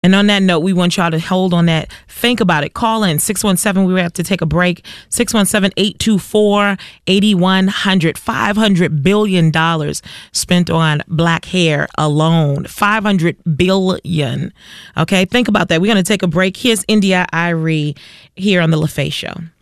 And on that note, we want y'all to hold on that. Think about it. Call in 617. We have to take a break. 617-824-8100. $500 billion spent on black hair alone. $500 billion. Okay, think about that. We're going to take a break. Here's India Arie here on The LaFace Show.